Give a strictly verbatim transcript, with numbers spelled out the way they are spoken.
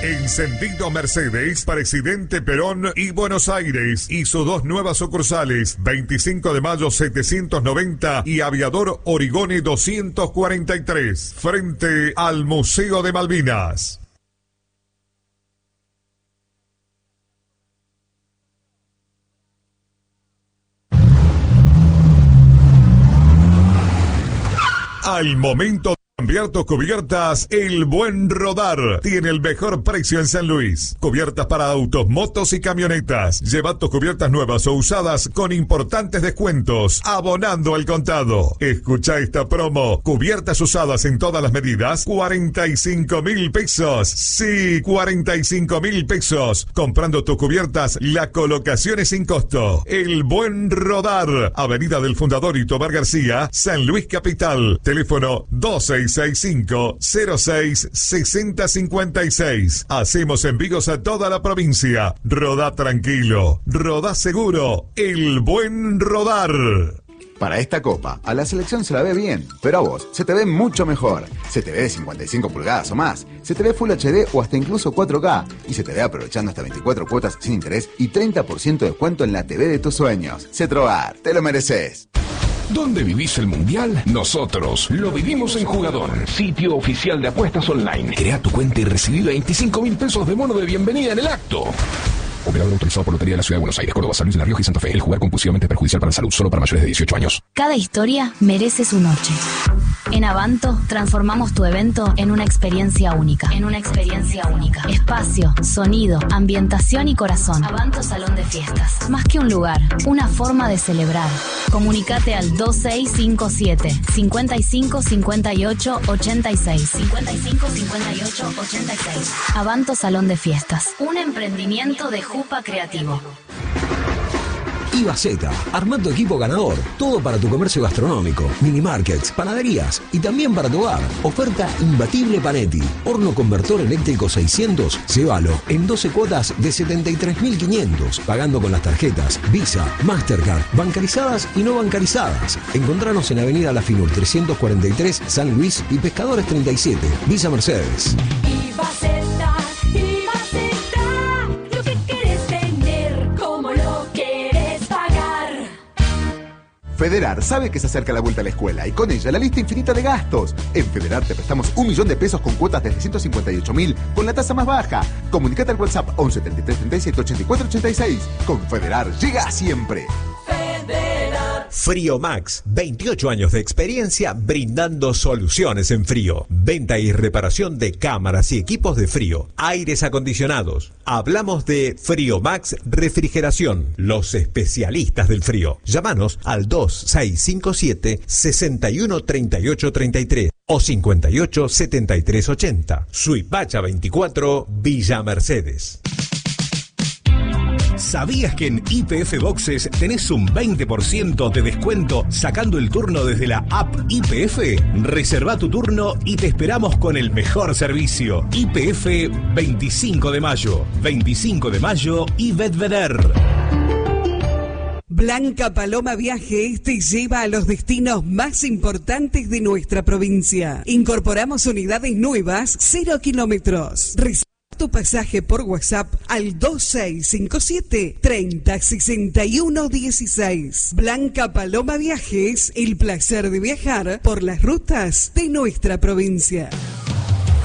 Encendido Mercedes, Presidente Perón y Buenos Aires, y sus dos nuevas sucursales, veinticinco de mayo setecientos noventa y Aviador Origone doscientos cuarenta y tres, frente al Museo de Malvinas. Al momento de cambiar tus cubiertas, El Buen Rodar tiene el mejor precio en San Luis. Cubiertas para autos, motos y camionetas. Lleva tus cubiertas nuevas o usadas con importantes descuentos, abonando al contado. Escucha esta promo. Cubiertas usadas en todas las medidas, cuarenta y cinco mil pesos. Sí, cuarenta y cinco mil pesos. Comprando tus cubiertas, la colocación es sin costo. El Buen Rodar. Avenida del Fundador y Tobar García, San Luis Capital. Teléfono dos seis seis cinco, cero seis, seis cero cinco seis. Hacemos envíos a toda la provincia. Rodá tranquilo, rodá seguro. El Buen Rodar. Para esta copa, a la selección se la ve bien, pero a vos se te ve mucho mejor. Se te ve de cincuenta y cinco pulgadas o más, se te ve Full H D o hasta incluso cuatro K, y se te ve aprovechando hasta veinticuatro cuotas sin interés y treinta por ciento de descuento en la T V de tus sueños. Cetrobar, te lo mereces. ¿Dónde vivís el Mundial? Nosotros lo vivimos en Jugador, sitio oficial de apuestas online. Crea tu cuenta y recibí veinticinco mil pesos de bono de bienvenida en el acto. Operador autorizado por Lotería de la Ciudad de Buenos Aires, Córdoba, San Luis de la Rioja y Santa Fe. El jugar compulsivamente perjudicial para la salud, solo para mayores de dieciocho años. Cada historia merece su noche. En Avanto transformamos tu evento en una experiencia única. En una experiencia única. Espacio, sonido, ambientación y corazón. Avanto Salón de Fiestas. Más que un lugar, una forma de celebrar. Comunicate al dos seis cinco siete, cinco cinco cinco ocho, ocho seis. cinco cinco cinco ocho, ocho seis. Avanto Salón de Fiestas. Un emprendimiento de Jupa Creativo. Ibaceta, arma tu equipo ganador. Todo para tu comercio gastronómico, mini markets, panaderías y también para tu hogar. Oferta imbatible Panetti. Horno convertor eléctrico seiscientos, llévalo en doce cuotas de setenta y tres mil quinientos, pagando con las tarjetas Visa, Mastercard, bancarizadas y no bancarizadas. Encontranos en Avenida La Finur trescientos cuarenta y tres, San Luis y Pescadores treinta y siete, Villa Mercedes. Ibaceta, Ibaceta, lo que querés tener, como lo querés pagar. Federar sabe que se acerca la vuelta a la escuela y con ella la lista infinita de gastos. En Federar te prestamos un millón de pesos con cuotas desde ciento cincuenta y ocho mil con la tasa más baja. Comunicate al WhatsApp once treinta y tres treinta y siete ochenta y cuatro ochenta y seis. Con Federar llega siempre. Frío Max, veintiocho años de experiencia brindando soluciones en frío. Venta y reparación de cámaras y equipos de frío, aires acondicionados. Hablamos de Frío Max Refrigeración, los especialistas del frío. Llámanos al dos seis cinco siete, seis uno tres ocho tres tres o cincuenta y ocho setenta y tres ochenta. Suipacha veinticuatro, Villa Mercedes. ¿Sabías que en Y P F Boxes tenés un veinte por ciento de descuento sacando el turno desde la app Y P F? Reserva tu turno y te esperamos con el mejor servicio. Y P F veinticinco de mayo. veinticinco de mayo y Bedveder. Blanca Paloma Viajes te lleva a los destinos más importantes de nuestra provincia. Incorporamos unidades nuevas, cero kilómetros. Reserva tu pasaje por WhatsApp al dos seis cinco siete, treinta, sesenta y uno dieciséis. Blanca Paloma Viajes, el placer de viajar por las rutas de nuestra provincia.